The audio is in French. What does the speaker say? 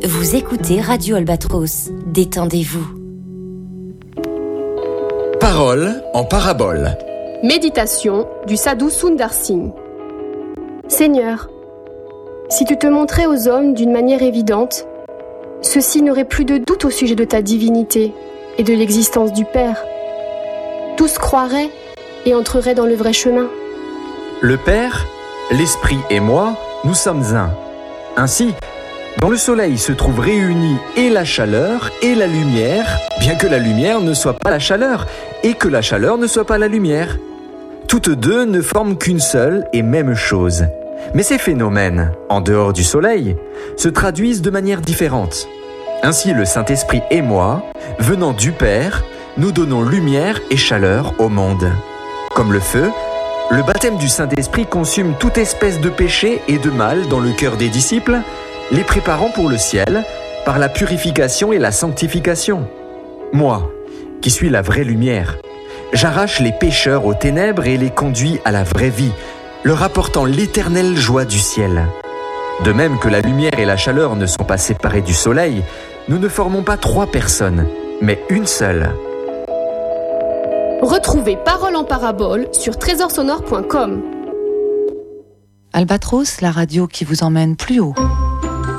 Vous écoutez Radio Albatros. Détendez-vous. Parole en parabole. Méditation du Sadhu Sundar Singh. Seigneur, si tu te montrais aux hommes d'une manière évidente, ceux-ci n'auraient plus de doute au sujet de ta divinité et de l'existence du Père. Tous croiraient et entreraient dans le vrai chemin. Le Père, l'Esprit et moi, nous sommes un. Ainsi, dans le soleil se trouvent réunis et la chaleur et la lumière, bien que la lumière ne soit pas la chaleur et que la chaleur ne soit pas la lumière. Toutes deux ne forment qu'une seule et même chose. Mais ces phénomènes, en dehors du soleil, se traduisent de manière différente. Ainsi, le Saint-Esprit et moi, venant du Père, nous donnons lumière et chaleur au monde. Comme le feu, le baptême du Saint-Esprit consume toute espèce de péché et de mal dans le cœur des disciples, les préparant pour le ciel par la purification et la sanctification. Moi, qui suis la vraie lumière, j'arrache les pécheurs aux ténèbres et les conduis à la vraie vie, leur apportant l'éternelle joie du ciel. De même que la lumière et la chaleur ne sont pas séparées du soleil, nous ne formons pas trois personnes, mais une seule. Retrouvez Parole en parabole sur trésorsonore.com. Albatros, la radio qui vous emmène plus haut.